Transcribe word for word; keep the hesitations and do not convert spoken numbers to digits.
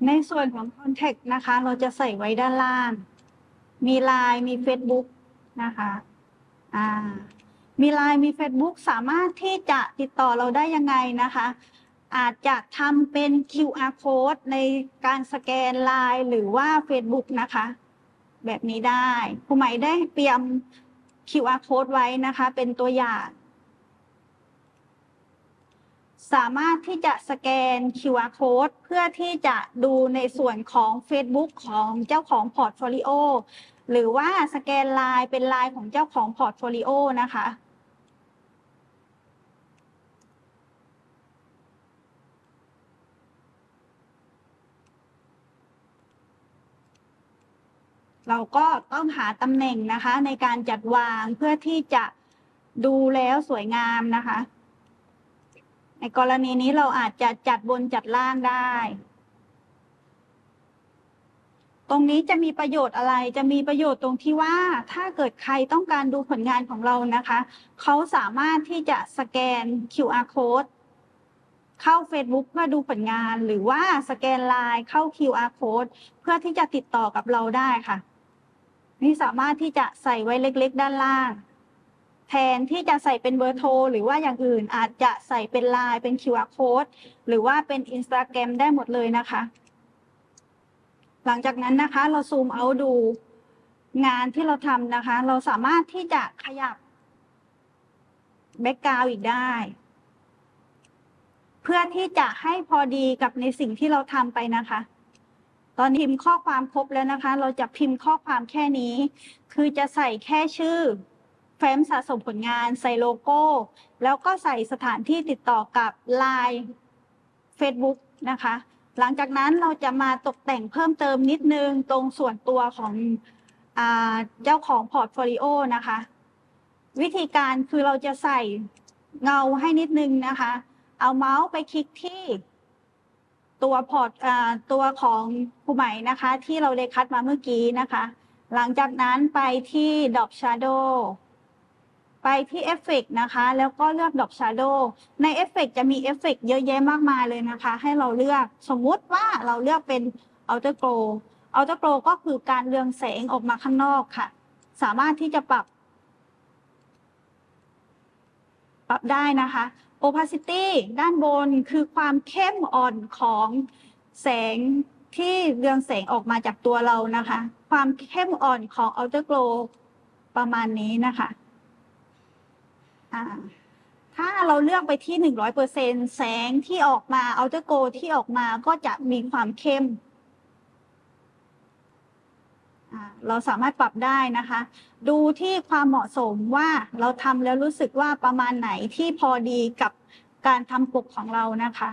ในส่วนของ Contact นะคะเราจะใส่ไว้ด้านล่างมี ไลน์ มี Facebook นะคะอ่ามี ไลน์ มี Facebook สามารถที่จะติดต่อเราได้ยังไงนะคะอาจจะทำเป็น คิว อาร์ Code ในการสแกน ไลน์ หรือว่า Facebook นะคะแบบนี้ได้ครูไหมได้เตรียม คิว อาร์ Code ไว้นะคะเป็นตัวอย่างสามารถที่จะสแกน คิว อาร์ Code เพื่อที่จะดูในส่วนของ Facebook ของเจ้าของพอร์ตโฟลิโอหรือว่าสแกน ไลน์ เป็น ไลน์ ของเจ้าของพอร์ตโฟลิโอนะคะเราก็ต้องหาตำแหน่งนะคะในการจัดวางเพื่อที่จะดูแล้วสวยงามนะคะในกรณีนี้เราอาจจะจัดบนจัดล่างได้ตรงนี้จะมีประโยชน์อะไรจะมีประโยชน์ตรงที่ว่าถ้าเกิดใครต้องการดูผลงานของเรานะคะเขาสามารถที่จะสแกน คิว อาร์ Code เข้า Facebook เพื่อดูผลงานหรือว่าสแกน ไลน์ เข้า คิว อาร์ Code เพื่อที่จะติดต่อกับเราได้ค่ะนี่สามารถที่จะใส่ไว้เล็กๆด้านล่างแทนที่จะใส่เป็นเบอร์โทรหรือว่าอย่างอื่นอาจจะใส่เป็น ไลน์ เป็น คิว อาร์ Code หรือว่าเป็น Instagram ได้หมดเลยนะคะหลังจากนั้นนะคะเราซูมเอาดูงานที่เราทำนะคะเราสามารถที่จะขยับแบ็กกราวด์อีกได้เพื่อที่จะให้พอดีกับในสิ่งที่เราทำไปนะคะตอนพิมพ์ข้อความครบแล้วนะคะเราจะพิมพ์ข้อความแค่นี้คือจะใส่แค่ชื่อเฟรมสะสมผลงานใส่โลโก้แล้วก็ใส่สถานที่ติดต่อกับ ไลน์ Facebook นะคะหลังจากนั้นเราจะมาตกแต่งเพิ่มเติมนิดนึงตรงส่วนตัวของเจ้าของพอร์ตโฟลิโอนะคะวิธีการคือเราจะใส่เงาให้นิดนึงนะคะเอาเมาส์ไปคลิกที่ตัวพอร์ตตัวของครูไหมนะคะที่เราได้คัดมาเมื่อกี้นะคะหลังจากนั้นไปที่ Drop Shadow ไปที่เอฟเฟกต์นะคะแล้วก็เลือก Drop Shadow ในเอฟเฟกต์จะมีเอฟเฟกต์เยอะแยะมากมายเลยนะคะให้เราเลือกสมมุติว่าเราเลือกเป็น Outer Glow Outer Glow ก็คือการเรืองแสงออกมาข้างนอกค่ะสามารถที่จะปรับปรับได้นะคะ Opacity ด้านบนคือความเข้มอ่อนของแสงที่เรืองแสงออกมาจากตัวเรานะคะความเข้มอ่อนของ Outer Glow ประมาณนี้นะคะถ้าเราเลือกไปที่ หนึ่งร้อยเปอร์เซ็นต์ แสงที่ออกมา Outer Glow ที่ออกมาก็จะมีความเข้มเราสามารถปรับได้นะคะดูที่ความเหมาะสมว่าเราทำแล้วรู้สึกว่าประมาณไหนที่พอดีกับการทำปกของเรานะคะ